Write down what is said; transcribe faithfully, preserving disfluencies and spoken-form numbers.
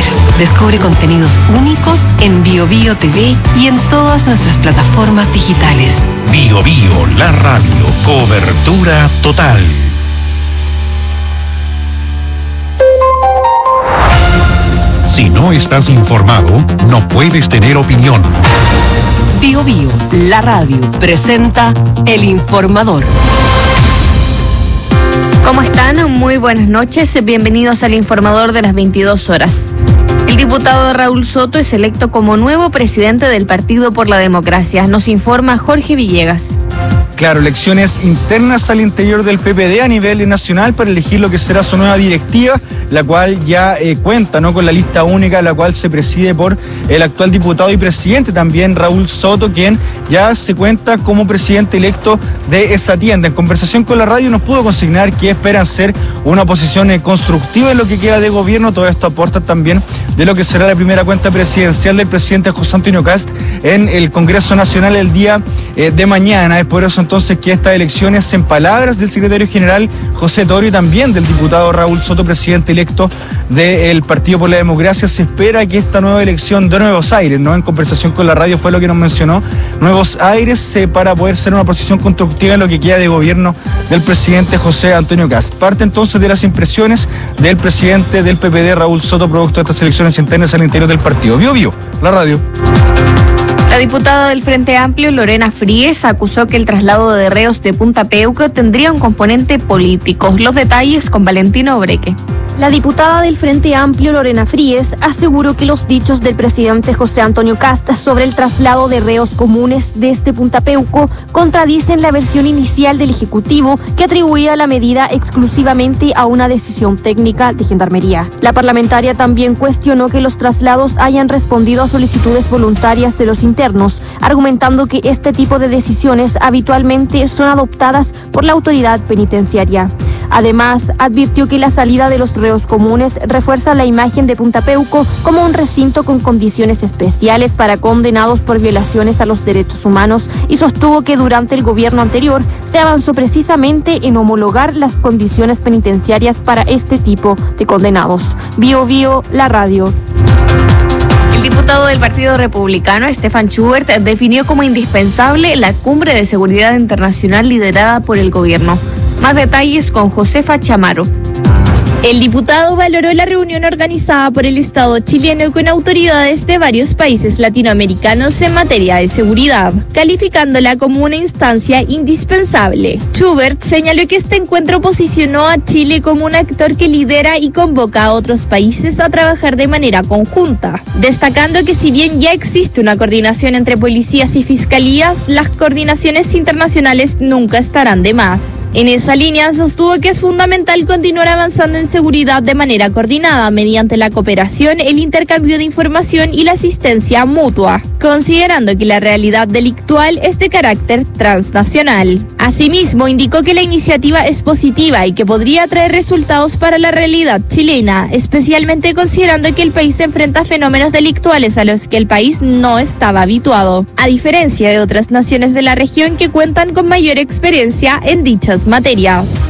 Descubre contenidos únicos en Bio Bio T V y en todas nuestras plataformas digitales. Bio Bio, la radio. Cobertura total. Si no estás informado, no puedes tener opinión. Bio Bio, la radio, presenta El Informador. ¿Cómo están? Muy buenas noches. Bienvenidos al Informador de las veintidós horas. El diputado Raúl Soto es electo como nuevo presidente del Partido por la Democracia. Nos informa Jorge Villegas. Claro, elecciones internas al interior del P P D a nivel nacional para elegir lo que será su nueva directiva, la cual ya eh, cuenta ¿no? con la lista única, la cual se preside por el actual diputado y presidente también, Raúl Soto, quien ya se cuenta como presidente electo de esa tienda. En conversación con la radio nos pudo consignar que esperan ser una oposición eh, constructiva en lo que queda de gobierno. Todo esto aporta también de lo que será la primera cuenta presidencial del presidente José Antonio Kast en el Congreso Nacional el día eh, de mañana. Es por eso entonces que estas elecciones, en palabras del secretario general José Toro y también del diputado Raúl Soto, presidente electo del Partido por la Democracia, se espera que esta nueva elección de nuevos aires, ¿no? En conversación con la radio fue lo que nos mencionó, nuevos aires eh, para poder ser una posición constructiva en lo que queda de gobierno del presidente José Antonio Kast. Parte entonces de las impresiones del presidente del P P D, Raúl Soto, producto de estas elecciones internas al interior del partido. Bio Bio, la radio. La diputada del Frente Amplio, Lorena Fríes, acusó que el traslado de reos de Punta Peuco tendría un componente político. Los detalles con Valentino Obreque. La diputada del Frente Amplio, Lorena Fríes, aseguró que los dichos del presidente José Antonio Kast sobre el traslado de reos comunes desde Punta Peuco contradicen la versión inicial del Ejecutivo, que atribuía la medida exclusivamente a una decisión técnica de Gendarmería. La parlamentaria también cuestionó que los traslados hayan respondido a solicitudes voluntarias de los internos, argumentando que este tipo de decisiones habitualmente son adoptadas por la autoridad penitenciaria. Además, advirtió que la salida de los reos comunes refuerza la imagen de Punta Peuco como un recinto con condiciones especiales para condenados por violaciones a los derechos humanos y sostuvo que durante el gobierno anterior se avanzó precisamente en homologar las condiciones penitenciarias para este tipo de condenados. Bio Bio, la radio. El diputado del Partido Republicano, Stefan Schubert, definió como indispensable la cumbre de seguridad internacional liderada por el gobierno. Más detalles con Josefa Chamaro. El diputado valoró la reunión organizada por el Estado chileno con autoridades de varios países latinoamericanos en materia de seguridad, calificándola como una instancia indispensable. Schubert señaló que este encuentro posicionó a Chile como un actor que lidera y convoca a otros países a trabajar de manera conjunta, destacando que si bien ya existe una coordinación entre policías y fiscalías, las coordinaciones internacionales nunca estarán de más. En esa línea sostuvo que es fundamental continuar avanzando en seguridad de manera coordinada mediante la cooperación, el intercambio de información y la asistencia mutua, considerando que la realidad delictual es de carácter transnacional. Asimismo, indicó que la iniciativa es positiva y que podría traer resultados para la realidad chilena, especialmente considerando que el país enfrenta fenómenos delictuales a los que el país no estaba habituado, a diferencia de otras naciones de la región que cuentan con mayor experiencia en dichas materias.